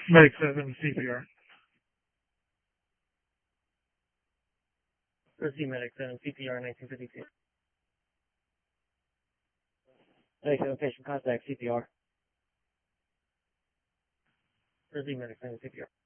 Medic 7, CPR. Proceed, Medic 7, CPR 1952. Medic 7, patient contact, CPR. Proceed, Medic 7, CPR.